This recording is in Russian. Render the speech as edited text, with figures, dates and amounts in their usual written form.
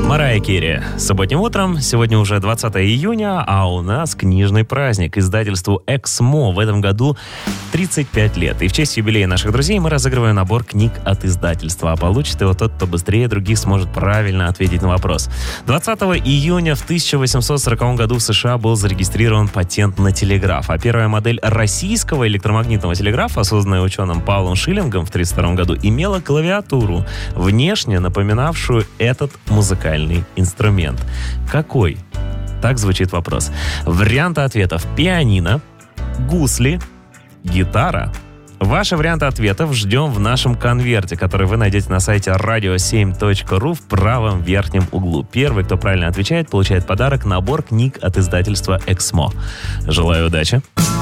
Марайя Керри. Субботним утром, сегодня уже 20 июня, а у нас книжный праздник. Издательству «Эксмо» в этом году 35 лет. И в честь юбилея наших друзей мы разыгрываем набор книг от издательства. А получит его тот, кто быстрее других сможет правильно ответить на вопрос. 20 июня в 1840 году в США был зарегистрирован патент на телеграф. А первая модель российского электромагнитного телеграфа, созданная ученым Павлом Шиллингом в 1932 году, имела клавиатуру, внешне напоминавшую этот музыкальный инструмент. Какой? Так звучит вопрос. Варианты ответов: пианино, гусли, гитара. Ваши варианты ответов ждем в нашем конверте, который вы найдете на сайте radio7.ru в правом верхнем углу. Первый, кто правильно отвечает, получает подарок — набор книг от издательства «Эксмо». Желаю удачи!